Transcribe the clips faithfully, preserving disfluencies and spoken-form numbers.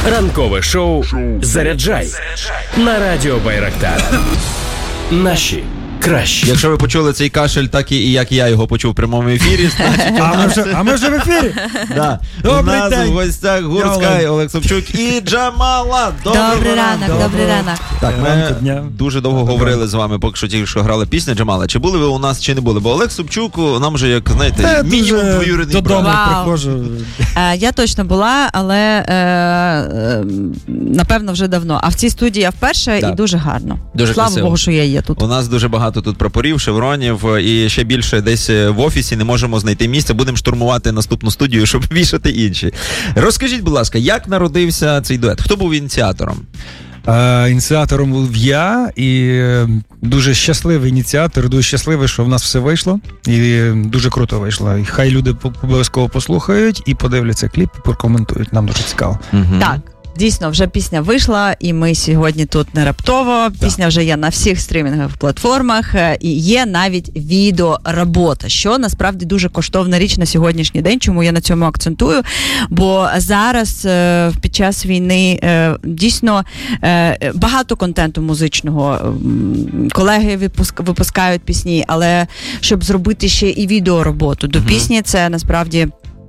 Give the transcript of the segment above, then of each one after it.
Ранкове шоу «Заряджай» на радіо Байрактар. Наші кращі. Якщо ви почули цей кашель, так і як я його почув в прямому ефірі, значить... А ми вже, а ми вже в ефірі? Да. У нас в гостях Гурцкай, Олег Собчук і Джамала. Добрий, добрий ранок, добрий, добрий ранок. Так, ми дуже довго говорили з вами, поки що тільки що грали пісня Джамала. Чи були ви у нас, чи не були? Бо Олег Собчук нам вже, як, знаєте, Та, мінімум двоюрідний брат. Додому приходжу. Е, я точно була, але е, е, напевно вже давно. А в цій студії я вперше да. і дуже гарно. Дуже Слава красиво. Богу, що я є тут. У нас дуже багато тут прапорів, шевронів, і ще більше десь в офісі не можемо знайти місця. Будемо штурмувати наступну студію, щоб вішати інші. Розкажіть, будь ласка, як народився цей дует? Хто був ініціатором? Е, ініціатором був я, і дуже щасливий ініціатор, дуже щасливий, що в нас все вийшло, і дуже круто вийшло. І хай люди обов'язково послухають і подивляться кліп, і прокоментують. Нам дуже цікаво. Угу. Так. Дійсно, вже пісня вийшла, і ми сьогодні тут не раптово. Пісня вже є на всіх стрімінгових платформах, і є навіть відеоробота, що насправді дуже коштовна річ на сьогоднішній день, чому я на цьому акцентую, бо зараз під час війни дійсно багато контенту музичного, колеги випускають пісні, але щоб зробити ще і відеороботу до пісні, це насправді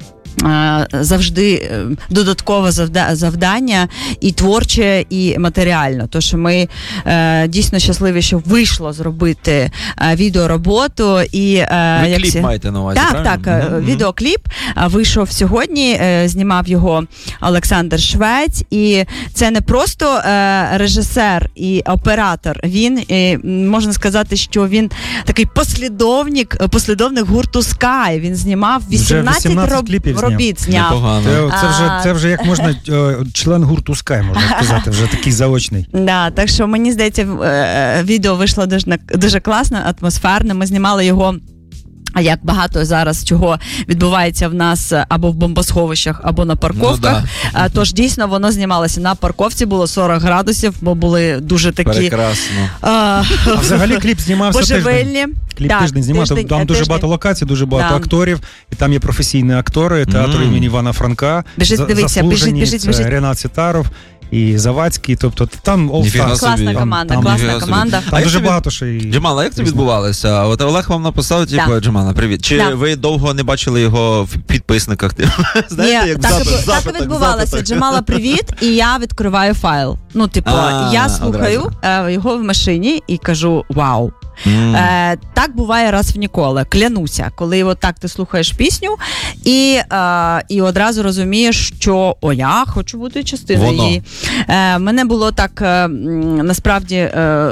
завжди додаткове завдання і творче, і матеріально. Тож ми е, дійсно щасливі, що вийшло зробити е, відеороботу. І, е, Ви як кліп всі... маєте на увазі, так, правильно? Так, так. Mm-hmm. Відеокліп вийшов сьогодні, е, знімав його Олександр Швець, і це не просто е, режисер і оператор, він, е, можна сказати, що він такий послідовник, послідовник гурту Sky. Він знімав вісімнадцять роб... кліпів робіт зняв. Це, це, вже, це вже як можна член гурту Sky, можна сказати, вже такий заочний. Да, так що мені здається, відео вийшло дуже, дуже класно, атмосферне. Ми знімали його, як багато зараз чого відбувається в нас або в бомбосховищах, або на парковках. Ну, да. Тож дійсно воно знімалося на парковці, було сорок градусів, бо були дуже такі... Прекрасно. А, а взагалі кліп знімався божевільні. Тиждень. Кліп так, тиждень знімався, тиждень, там тиждень. дуже багато локацій, дуже багато да. акторів, і там є професійні актори театру mm. імені Івана Франка. Біжить, за, дивіться, біжить, біжить, біжить. Ренат Сітаров і Завадський, тобто там all-star. Класна команда, там, класна команда. Там дуже від... багато ще і... Джамала, як це відбувалося? От Олег вам написав, типу, да. Джамала, привіт. Чи да. ви довго не бачили його в підписниках? Знаєте, Ні, як так, запит, і, запит, так і відбувалося. запит. Джамала, привіт, і я відкриваю файл. Ну, типу, а, я слухаю е, його в машині і кажу, вау. Mm. Е, так буває раз в ніколи, клянуся, коли от так ти слухаєш пісню і, е, і одразу розумієш, що о, я хочу бути частиною її. Е, мене було так, е, насправді, е,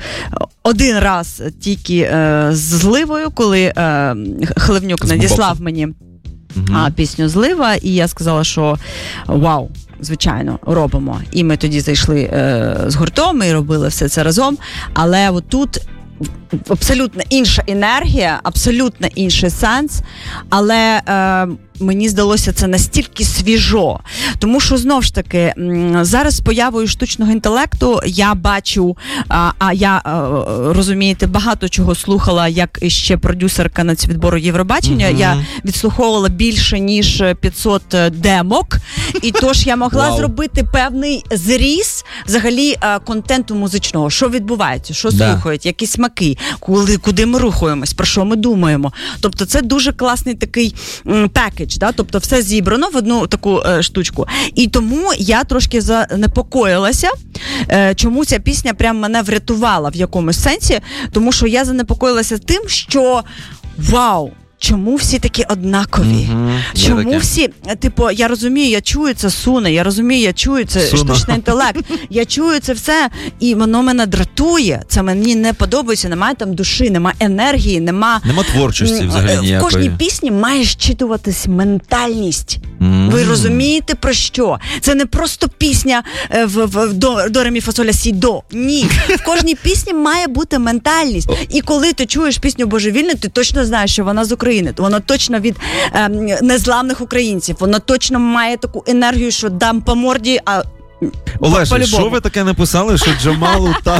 один раз тільки е, з Зливою, коли е, Хливнюк з надіслав мені mm-hmm. а, пісню Злива, і я сказала, що вау, звичайно, робимо. І ми тоді зайшли е, з гуртом і робили все це разом, але от тут абсолютно інша енергія, абсолютно інший сенс, але е, мені здалося це настільки свіжо, тому що, знов ж таки, зараз з появою штучного інтелекту я бачу, а, а я, а, розумієте, багато чого слухала, як ще продюсерка нацвідбору Євробачення, mm-hmm. я відслуховувала більше, ніж п'ятсот демок, і тож я могла wow. зробити певний зріз, взагалі, контенту музичного, що відбувається, що да. слухають, які смаки, куди, куди ми рухаємось, про що ми думаємо. Тобто це дуже класний такий м, пекедж, да? Тобто все зібрано в одну таку е, штучку. І тому я трошки занепокоїлася, е, чому ця пісня прям мене врятувала в якомусь сенсі, тому що я занепокоїлася тим, що вау, чому всі такі однакові? Угу, чому всі, типу, я розумію, я чую це суне, я розумію, я чую це Суна. штучний інтелект, я чую це все, і воно мене дратує, це мені не подобається, немає там душі, немає енергії, нема... Нема творчості взагалі ніякої. В кожній пісні має щитуватись ментальність. Mm. Ви розумієте про що? Це не просто пісня в, в до, до ре мі фа соль ля сі до. Ні. В кожній пісні має бути ментальність. І коли ти чуєш пісню «Божевільне», ти точно знаєш, що вона з України. Вона точно від е, незламних українців. Вона точно має таку енергію, що дам по морді, а Олеже, що ви таке написали, що Джамалу так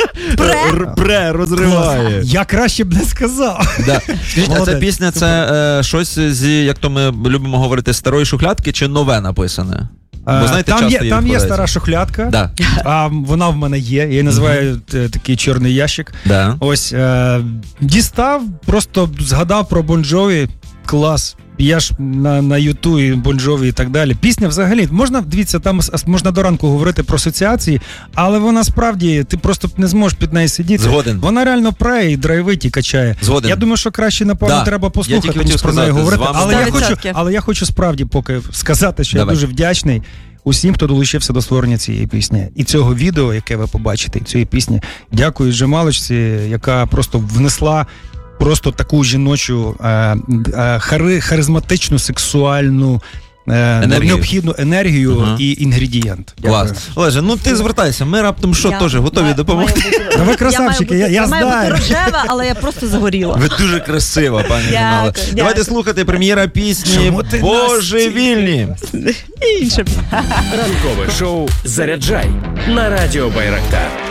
пре, пре розриває? Я краще б не сказав. Да. Скажіть, а ця пісня, це е, щось з, як то ми любимо говорити, старої шухлядки чи нове написане? Бо, знаєте, там часто є, там є відкладається. стара шухлядка, Да. а вона в мене є. Я її називаю mm-hmm. такий чорний ящик. Да. Ось е, дістав, просто згадав про Бон Джові. Клас. Я ж на, на Ютубі, Бон Джові і так далі. Пісня взагалі, можна, дивіться, там можна до ранку говорити про асоціації, але вона справді, ти просто не зможеш під нею сидіти. Згоден. Вона реально пре і драйвить і качає. Згоден. Я думаю, що краще, напевно, да. треба послухати, ніж про сказати, неї говорити. Але я, сто хочу, відсотків. але я хочу справді поки сказати, що Давай. я дуже вдячний усім, хто долучився до створення цієї пісні. І цього відео, яке ви побачите, і цієї пісні. Дякую Джамалочці, яка просто внесла просто таку жіночу, е, е, хари, харизматичну, сексуальну, е, енергію. необхідну енергію uh-huh. і інгредієнт. Клас. Олеже, ну ти звертайся, ми раптом що теж готові маю, допомогти. Маю бути, Та ви красавчики, я, я, я маю знаю. бути рожева, але я просто загоріла. Ви дуже красива, пані Джамала. Дякую, Давайте дякую. слухати прем'єра пісні Чому ти «Божевільні». І інше. Ранкове шоу «Заряджай» на Радіо Байрактар.